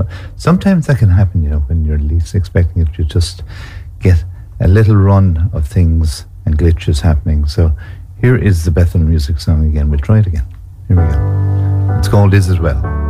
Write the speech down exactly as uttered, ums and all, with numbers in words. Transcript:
So sometimes that can happen, you know, when you're least expecting it. You just get a little run of things and glitches happening. So here is the Bethel Music song again. We'll try it again. Here we go. It's called Is It Well.